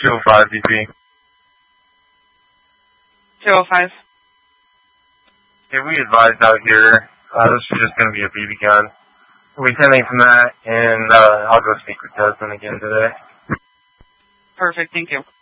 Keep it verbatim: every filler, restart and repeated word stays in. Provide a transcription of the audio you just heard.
two oh five B P. two oh five. Okay, we advised out here, uh, this is just going to be a B B gun. We'll be sending from that, and uh, I'll go speak with Desmond again today. Perfect, thank you.